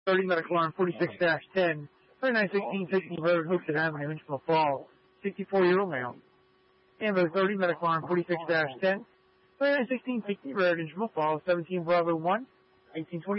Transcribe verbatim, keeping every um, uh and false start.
thirty medical arm forty-six dash ten, thirty-nine sixteen Sixteen Road, Hopeton Avenue, Inchville Falls, sixty-four-year-old male. Ambo thirty medical arm forty-six dash ten, thirty-nine sixteen Sixteen Road, Inchville Falls, seventeen Bravo one, eighteen twenty.